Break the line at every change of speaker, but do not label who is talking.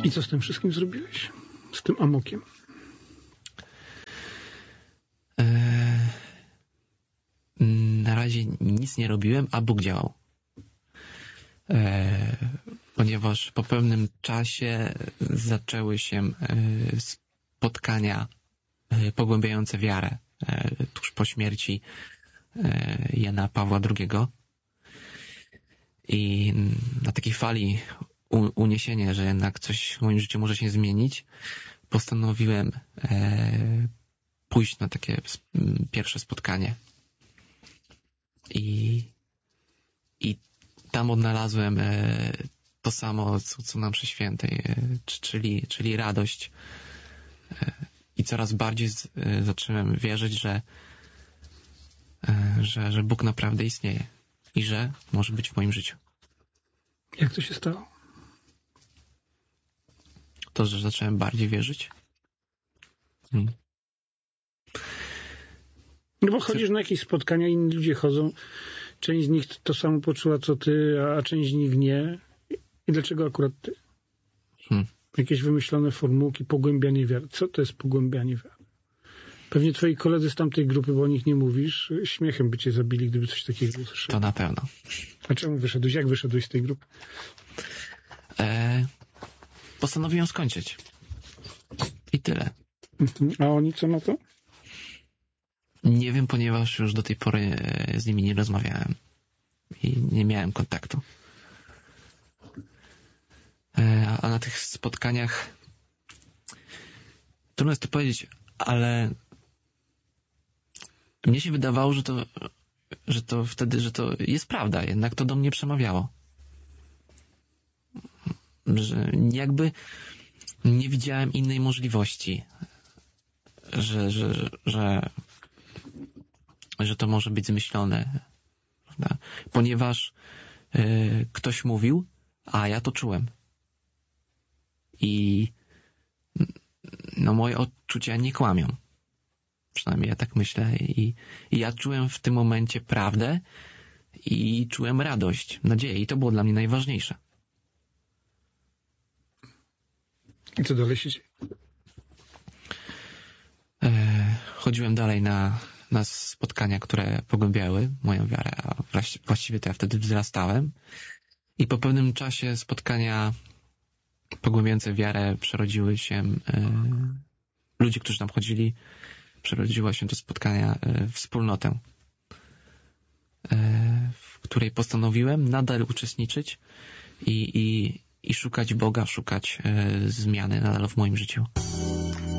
I co z tym wszystkim zrobiłeś? Z tym amokiem?
Na razie nic nie robiłem, a Bóg działał. Ponieważ po pewnym czasie zaczęły się spotkania pogłębiające wiarę tuż po śmierci Jana Pawła II. I na takiej fali uniesienia, że jednak coś w moim życiu może się zmienić, postanowiłem pójść na takie pierwsze spotkanie. I tam odnalazłem to samo, co na mszy świętej, czyli radość. I coraz bardziej zacząłem wierzyć, że Bóg naprawdę istnieje i że może być w moim życiu.
Jak to się stało?
To, że zacząłem bardziej wierzyć.
No bo chodzisz na jakieś spotkania, inni ludzie chodzą, część z nich to samo poczuła co ty, a część z nich nie. I dlaczego akurat ty? Jakieś wymyślone formułki, pogłębianie wiary. Co to jest pogłębianie wiary? Pewnie twoi koledzy z tamtej grupy, bo o nich nie mówisz, śmiechem by cię zabili, gdyby coś takiego usłyszeli.
To na pewno.
A czemu wyszedłeś? Jak wyszedłeś z tej grupy?
Postanowiłem skończyć. I tyle.
A oni co na to?
Nie wiem, ponieważ już do tej pory z nimi nie rozmawiałem i nie miałem kontaktu. A na tych spotkaniach trudno jest to powiedzieć, ale mnie się wydawało, że to wtedy, że to jest prawda, jednak to do mnie przemawiało. Że jakby nie widziałem innej możliwości, że to może być zmyślone, prawda? Ponieważ ktoś mówił, a ja to czułem. I no moje odczucia nie kłamią. Przynajmniej ja tak myślę. I ja czułem w tym momencie prawdę i czułem radość, nadzieję. I to było dla mnie najważniejsze.
I co dalej się dzieje?
Chodziłem dalej na spotkania, które pogłębiały moją wiarę, a właściwie to ja wtedy wzrastałem. I po pewnym czasie spotkania pogłębiające wiarę przerodziły się, ludzie, którzy tam chodzili, przerodziło się to spotkania w wspólnotę, w której postanowiłem nadal uczestniczyć i szukać Boga, szukać zmiany nadal w moim życiu.